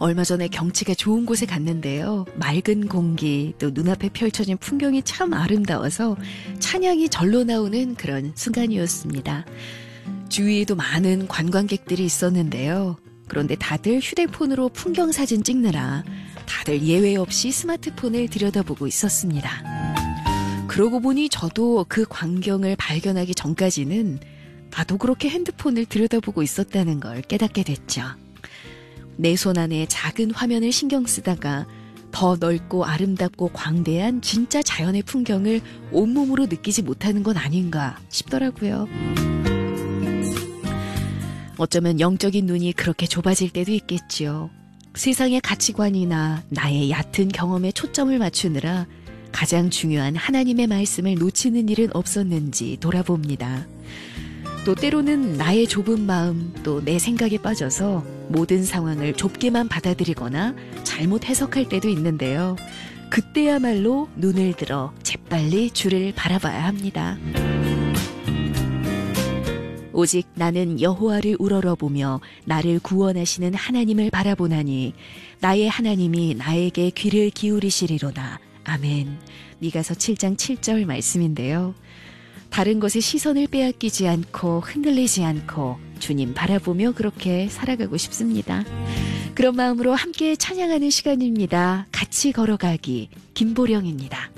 얼마 전에 경치가 좋은 곳에 갔는데요. 맑은 공기, 또 눈앞에 펼쳐진 풍경이 참 아름다워서 찬양이 절로 나오는 그런 순간이었습니다. 주위에도 많은 관광객들이 있었는데요. 그런데 다들 휴대폰으로 풍경 사진 찍느라 다들 예외 없이 스마트폰을 들여다보고 있었습니다. 그러고 보니 저도 그 광경을 발견하기 전까지는 나도 그렇게 핸드폰을 들여다보고 있었다는 걸 깨닫게 됐죠. 내 손 안에 작은 화면을 신경 쓰다가 더 넓고 아름답고 광대한 진짜 자연의 풍경을 온몸으로 느끼지 못하는 건 아닌가 싶더라고요. 어쩌면 영적인 눈이 그렇게 좁아질 때도 있겠지요. 세상의 가치관이나 나의 얕은 경험에 초점을 맞추느라 가장 중요한 하나님의 말씀을 놓치는 일은 없었는지 돌아봅니다. 또 때로는 나의 좁은 마음, 또 내 생각에 빠져서 모든 상황을 좁게만 받아들이거나 잘못 해석할 때도 있는데요. 그때야말로 눈을 들어 재빨리 주를 바라봐야 합니다. 오직 나는 여호와를 우러러보며 나를 구원하시는 하나님을 바라보나니 나의 하나님이 나에게 귀를 기울이시리로다. 아멘. 미가서 7장 7절 말씀인데요. 다른 것에 시선을 빼앗기지 않고 흔들리지 않고 주님 바라보며 그렇게 살아가고 싶습니다. 그런 마음으로 함께 찬양하는 시간입니다. 같이 걸어가기 김보령입니다.